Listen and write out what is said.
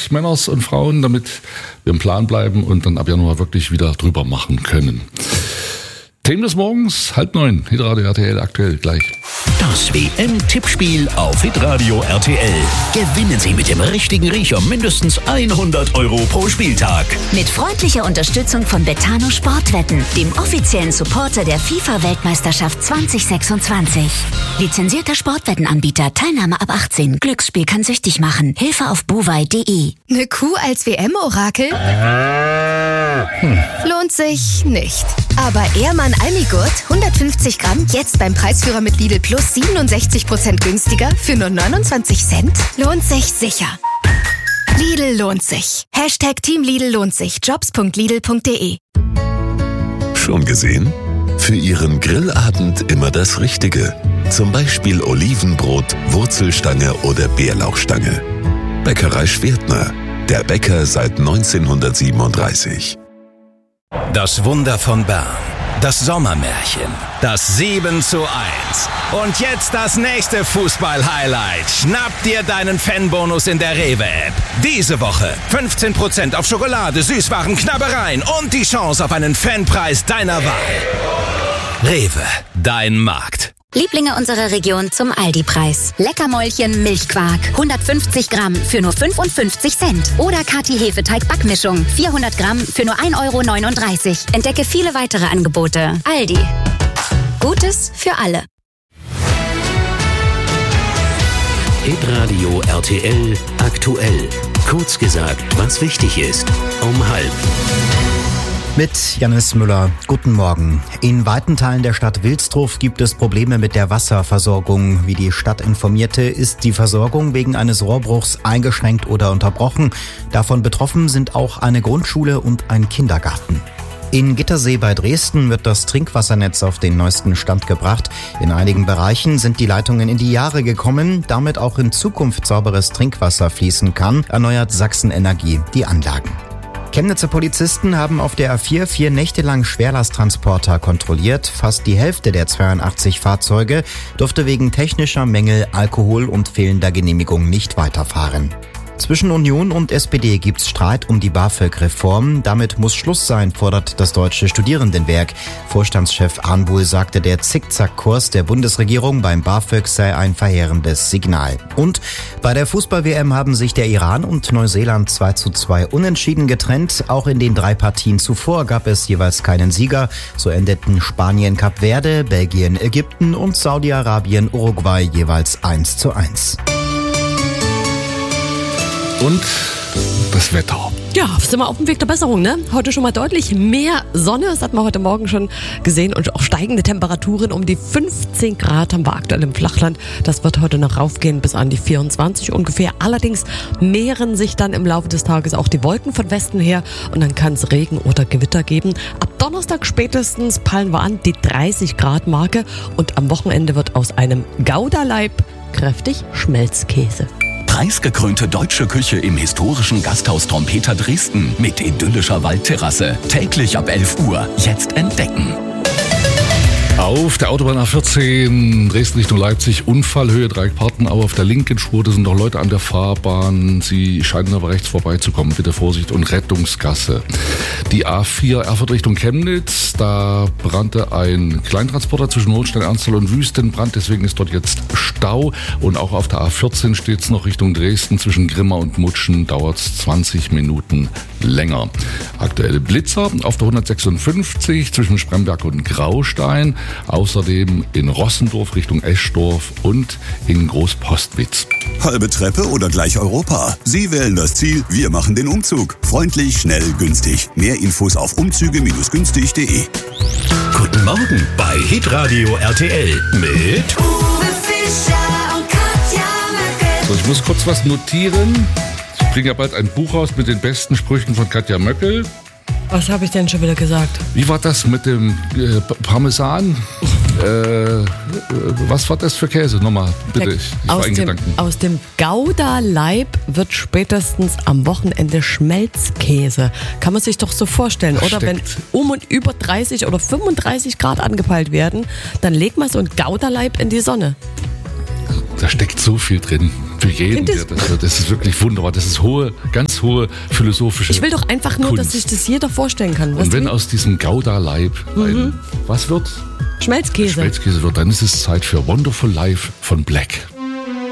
euch, Männers und Frauen, damit wir im Plan bleiben und dann ab Januar wirklich wieder drüber machen können. Themen des Morgens, 8:30, Hitradio RTL aktuell gleich. Das WM-Tippspiel auf Hitradio RTL. Gewinnen Sie mit dem richtigen Riecher mindestens 100 € pro Spieltag. Mit freundlicher Unterstützung von Betano Sportwetten, dem offiziellen Supporter der FIFA-Weltmeisterschaft 2026. Lizenzierter Sportwettenanbieter, Teilnahme ab 18. Glücksspiel kann süchtig machen. Hilfe auf buwei.de. Eine Kuh als WM-Orakel? Lohnt sich nicht. Aber Ehrmann Almigurt, 150 Gramm, jetzt beim Preisführer mit Lidl Plus 67% günstiger für nur 29 Cent? Lohnt sich sicher. Lidl lohnt sich. Team Lidl lohnt sich. Jobs.lidl.de. Schon gesehen? Für Ihren Grillabend immer das Richtige. Zum Beispiel Olivenbrot, Wurzelstange oder Bärlauchstange. Bäckerei Schwertner. Der Bäcker seit 1937. Das Wunder von Bern. Das Sommermärchen. Das 7:1. Und jetzt das nächste Fußball-Highlight. Schnapp dir deinen Fanbonus in der Rewe-App. Diese Woche 15% auf Schokolade, Süßwaren, Knabbereien und die Chance auf einen Fanpreis deiner Wahl. Rewe, dein Markt. Lieblinge unserer Region zum Aldi-Preis. Leckermäulchen Milchquark, 150 Gramm für nur 55 Cent. Oder Kati Hefeteig Backmischung, 400 Gramm für nur 1,39 €. Entdecke viele weitere Angebote. Aldi. Gutes für alle. Hitradio RTL aktuell. Kurz gesagt, was wichtig ist. Um 12:30. Mit Janis Müller. Guten Morgen. In weiten Teilen der Stadt Wilsdruff gibt es Probleme mit der Wasserversorgung. Wie die Stadt informierte, ist die Versorgung wegen eines Rohrbruchs eingeschränkt oder unterbrochen. Davon betroffen sind auch eine Grundschule und ein Kindergarten. In Gittersee bei Dresden wird das Trinkwassernetz auf den neuesten Stand gebracht. In einigen Bereichen sind die Leitungen in die Jahre gekommen, damit auch in Zukunft sauberes Trinkwasser fließen kann, erneuert Sachsen-Energie die Anlagen. Chemnitzer Polizisten haben auf der A4 4 Nächte lang Schwerlasttransporter kontrolliert. Fast die Hälfte der 82 Fahrzeuge durfte wegen technischer Mängel, Alkohol und fehlender Genehmigung nicht weiterfahren. Zwischen Union und SPD gibt's Streit um die BAföG-Reform. Damit muss Schluss sein, fordert das Deutsche Studierendenwerk. Vorstandschef Arnbuhl sagte, der Zickzackkurs der Bundesregierung beim BAföG sei ein verheerendes Signal. Und bei der Fußball-WM haben sich der Iran und Neuseeland 2:2 unentschieden getrennt. Auch in den 3 Partien zuvor gab es jeweils keinen Sieger. So endeten Spanien Kap Verde, Belgien Ägypten und Saudi-Arabien Uruguay jeweils 1:1. Und das Wetter. Ja, sind wir auf dem Weg der Besserung, ne? Heute schon mal deutlich mehr Sonne. Das hat man heute Morgen schon gesehen. Und auch steigende Temperaturen. Um die 15 Grad haben wir aktuell im Flachland. Das wird heute noch raufgehen bis an die 24 ungefähr. Allerdings mehren sich dann im Laufe des Tages auch die Wolken von Westen her. Und dann kann es Regen oder Gewitter geben. Ab Donnerstag spätestens peilen wir an die 30 Grad Marke. Und am Wochenende wird aus einem Gouda-Leib kräftig Schmelzkäse. Preisgekrönte deutsche Küche im historischen Gasthaus Trompeter Dresden mit idyllischer Waldterrasse. Täglich ab 11 Uhr. Jetzt entdecken. Auf der Autobahn A14 Dresden Richtung Leipzig, Unfallhöhe Dreieck-Partenau auf der linken Spur. Da sind noch Leute an der Fahrbahn. Sie scheinen aber rechts vorbeizukommen. Bitte Vorsicht und Rettungsgasse. Die A4 Erfurt Richtung Chemnitz. Da brannte ein Kleintransporter zwischen Holstein, Ernsthal und Wüstenbrand. Deswegen ist dort jetzt Stau. Und auch auf der A14 steht es noch Richtung Dresden. Zwischen Grimma und Mutschen dauert es 20 Minuten länger. Aktuelle Blitzer auf der 156 zwischen Spremberg und Graustein. Außerdem in Rossendorf Richtung Eschdorf und in Großpostwitz. Halbe Treppe oder gleich Europa? Sie wählen das Ziel, wir machen den Umzug. Freundlich, schnell, günstig. Mehr Infos auf umzüge-günstig.de. Guten Morgen bei Hitradio RTL mit Uwe Fischer und Katja Möckel. So, ich muss kurz was notieren. Ich bringe ja bald ein Buch raus mit den besten Sprüchen von Katja Möckel. Was habe ich denn schon wieder gesagt? Wie war das mit dem Parmesan? Was war das für Käse? Nochmal, bitte. Ich war in Gedanken. Aus dem Gouda-Leib wird spätestens am Wochenende Schmelzkäse. Kann man sich doch so vorstellen, Das oder? Wenn und über 30 oder 35 Grad angepeilt werden, dann legt man so ein Gouda-Leib in die Sonne. Da steckt so viel drin. für jeden. Das ist wirklich wunderbar. Das ist ganz hohe philosophische Ich will doch einfach nur, Kunst. dass sich das jeder vorstellen kann. Und wenn aus diesem Gouda-Leib was wird? Schmelzkäse. Schmelzkäse wird, dann ist es Zeit für Wonderful Life von Black.